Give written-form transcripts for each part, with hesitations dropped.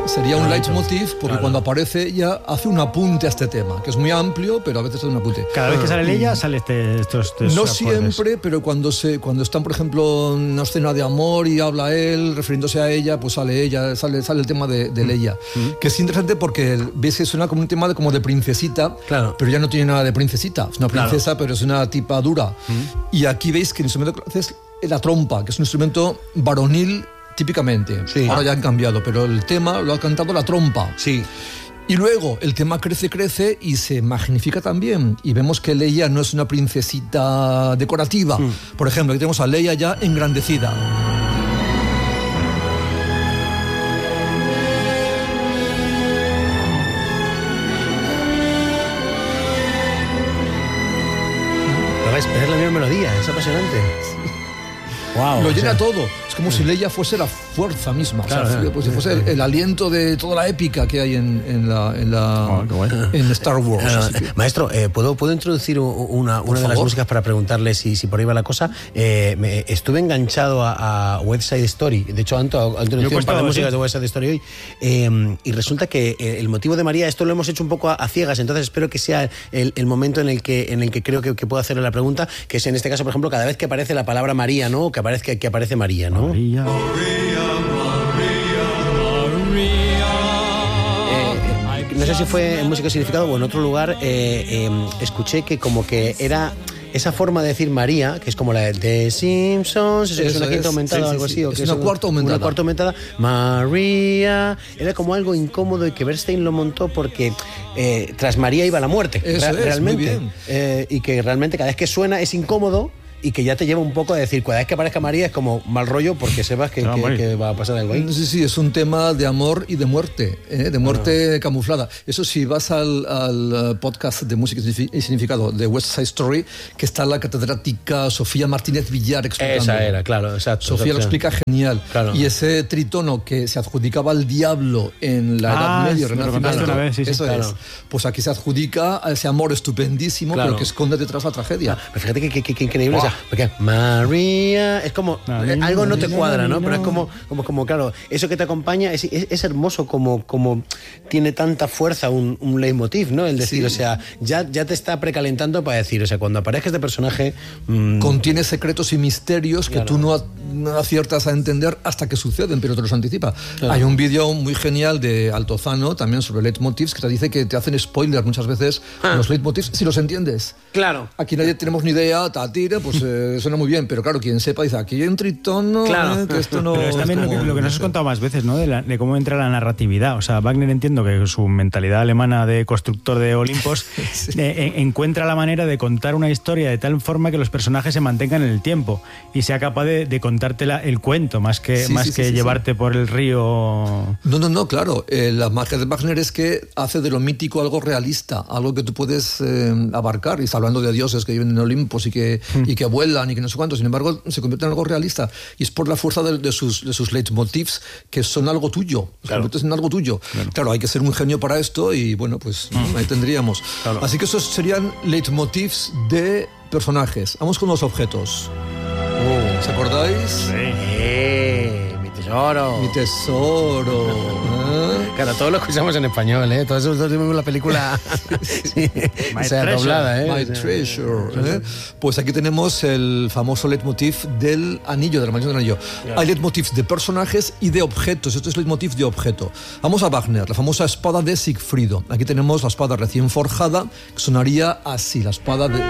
Sería un leitmotiv porque cuando aparece ella hace un apunte a este tema, que es muy amplio, pero a veces hace un apunte. Cada vez que sale Leia sale estos no acordes. siempre, pero cuando están, por ejemplo, en una escena de amor y habla él, refiriéndose a ella, pues sale el tema de Leia. Que es interesante porque ves que suena como un tema como de princesita, pero ya no tiene nada de princesita. Es una princesa, pero es una tipa dura. Y aquí veis que el instrumento que hace es la trompa, que es un instrumento varonil típicamente. Ahora ya han cambiado, pero el tema lo ha cantado la trompa. Y luego el tema crece y se magnifica también. Y vemos que Leia no es una princesita decorativa. Por ejemplo, aquí tenemos a Leia ya engrandecida. Es la misma melodía, es apasionante. Wow, lo llena todo. Es como si Leia fuese la fuerza misma. Si fuese el aliento de toda la épica que hay en Star Wars. Maestro, ¿puedo introducir una de las músicas para preguntarle si por ahí va la cosa? Estuve enganchado a West Side Story. De hecho, Anto introducido un par de músicas de West Side Story hoy. Y resulta que el motivo de María, esto lo hemos hecho un poco a ciegas, entonces espero que sea el momento en el que creo que puedo hacerle la pregunta, que es en este caso, por ejemplo, cada vez que aparece la palabra María, ¿no? Que aparece María, ¿no? María. No sé si fue en Música Significado o en otro lugar, escuché que como que era esa forma de decir María, que es como la de The Simpsons, es una quinta aumentada o algo así. Es una cuarta aumentada. Una cuarta aumentada. María. Era como algo incómodo y que Bernstein lo montó porque tras María iba la muerte. Realmente. Muy bien. Y que realmente cada vez que suena es incómodo. Y que ya te lleva un poco a decir, cada vez que aparezca María es como mal rollo porque sepas que va a pasar algo ahí. Sí, es un tema de amor y de muerte, camuflada. Eso sí, vas al podcast de Música y Significado de West Side Story, que está la catedrática Sofía Martínez Villar explicando. Esa era, claro, exacto. Sofía lo explica genial. Claro. Y ese tritono que se adjudicaba al diablo en la Edad Media, eso es. Pues aquí se adjudica a ese amor estupendísimo, pero que esconde detrás la tragedia. Pero fíjate que increíble. Porque María es como algo no te cuadra, ¿no? Pero es como claro, eso que te acompaña es hermoso como tiene tanta fuerza un leitmotiv, ¿no? El decir, o sea, ya te está precalentando para decir, o sea, cuando aparezca este personaje contiene secretos y misterios que tú no aciertas a entender hasta que suceden, pero te los anticipa. Hay un vídeo muy genial de Altozano también sobre leitmotivs que te dice que te hacen spoiler muchas veces los leitmotivs si los entiendes. Claro. Aquí nadie tenemos ni idea, pues suena muy bien, pero claro, quien sepa dice, aquí hay un tritono, que esto no... Pero es también lo que nos has contado más veces, ¿no? De cómo entra la narratividad. O sea, Wagner, entiendo que su mentalidad alemana de constructor de Olimpos encuentra la manera de contar una historia de tal forma que los personajes se mantengan en el tiempo y sea capaz de contarte el cuento, más que llevarte por el río... No, claro. La magia de Wagner es que hace de lo mítico algo realista, algo que tú puedes abarcar, y está hablando de dioses que viven en Olimpos y que vuelan y que no sé cuánto. Sin embargo, se convierte en algo realista, y es por la fuerza de sus leitmotivs, que son algo tuyo, se convierten en algo tuyo. Claro, hay que ser un genio para esto, y bueno, pues ahí tendríamos. Así que esos serían leitmotivs de personajes. Vamos con los objetos. ¿Os acordáis? Sí. Mi tesoro. Claro, todos lo escuchamos en español, ¿eh? Todos esos vimos la película doblada, ¿eh? My Treasure. Pues aquí tenemos el famoso leitmotiv del anillo, de la mansión del anillo. Hay leitmotivs de personajes y de objetos. Esto es leitmotiv de objeto. Vamos a Wagner, la famosa espada de Sigfrido. Aquí tenemos la espada recién forjada, que sonaría así, la espada de...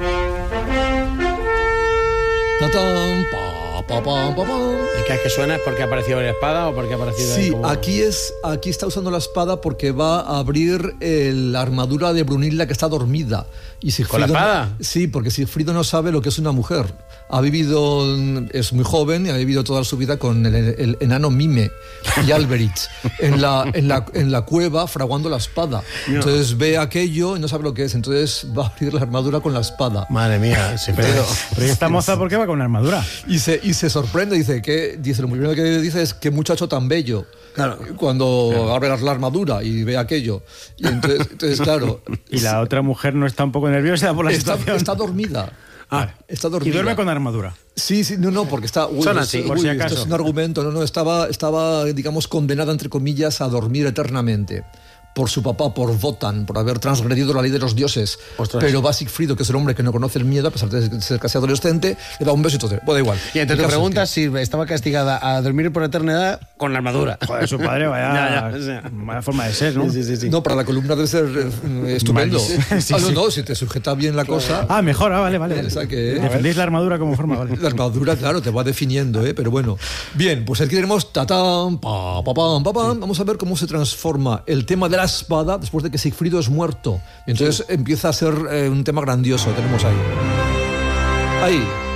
¡Tatán! ¿Y que suena es porque ha aparecido la espada o porque ha aparecido? Sí, aquí está usando la espada porque va a abrir la armadura de Brunilda, que está dormida. Y ¿Con la espada? Sí, porque Sigfrido no sabe lo que es una mujer. Es muy joven y ha vivido toda su vida con el enano Mime y Alberich en la cueva fraguando la espada. Entonces ve aquello y no sabe lo que es. Entonces va a abrir la armadura con la espada. Madre mía, pero esta moza, ¿por qué va con una armadura? Y se sorprende, dice lo primero que dice es: qué muchacho tan bello. Claro. Cuando abre la armadura y ve aquello. Y entonces claro. ¿Y la otra mujer no está un poco nerviosa por la situación? Está dormida. Está dormida. Y duerme con armadura. Sí, no, porque está... Son así, por si acaso. Esto es un argumento, estaba, digamos, condenada, entre comillas, a dormir eternamente. Por su papá, por Wotan, por haber transgredido la ley de los dioses. Ostras. Pero va Sigfrido, que es el hombre que no conoce el miedo, a pesar de ser casi adolescente, le da un beso y todo. Bueno, da igual. Y entonces te preguntas si estaba castigada a dormir por eternidad con la armadura. Joder, su padre, vaya forma de ser, ¿no? Sí. No, para la columna debe ser estupendo. Sí. No, si te sujeta bien la cosa... Mejor, vale. O sea que, defendéis la armadura como forma, vale. La armadura, claro, te va definiendo, pero bueno. Bien, pues aquí tenemos tatán, pa, pa, pam, pa, pam. Vamos a ver cómo se transforma el tema de la espada después de que Sigfrido es muerto. Y entonces empieza a ser un tema grandioso. Tenemos ahí.